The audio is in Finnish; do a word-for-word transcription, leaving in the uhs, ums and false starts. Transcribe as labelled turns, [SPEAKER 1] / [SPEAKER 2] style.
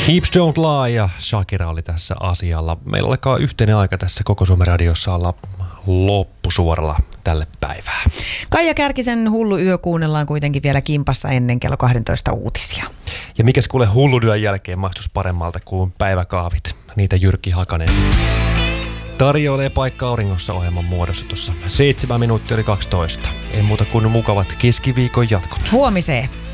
[SPEAKER 1] Hips Don't Lie ja Shakira oli tässä asialla. Meillä olekaan yhteinen aika tässä Koko Suomen radiossa olla loppusuoralla tälle päivää.
[SPEAKER 2] Kaija Kärkisen Hullu yö kuunnellaan kuitenkin vielä kimpassa ennen kello kaksitoista uutisia.
[SPEAKER 1] Ja mikäs kuule hullun yön jälkeen maistus paremmalta kuin päiväkaavit. Niitä Jyrki Hakanen tarjoilee paikka auringossa ohjelman muodossa tuossa. Seitsemän minuuttia oli kaksitoista. Ei muuta kuin mukavat keskiviikon jatkot.
[SPEAKER 2] Huomiseen.